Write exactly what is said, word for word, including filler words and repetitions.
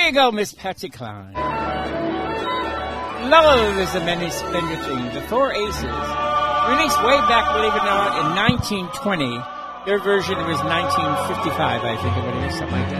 you go, Miss Patsy Cline. Love is a many splendid thing. The Four Aces, released way back, believe it or not, in nineteen twenty. Their version was nineteen fifty-five, I think it is, something like that.